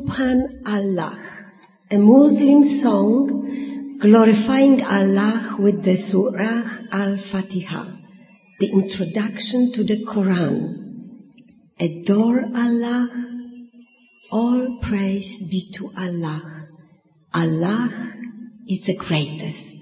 Subhan Allah, a Muslim song glorifying Allah with the Surah Al-Fatiha, the introduction to the Quran. Adore Allah, all praise be to Allah. Allah is the greatest.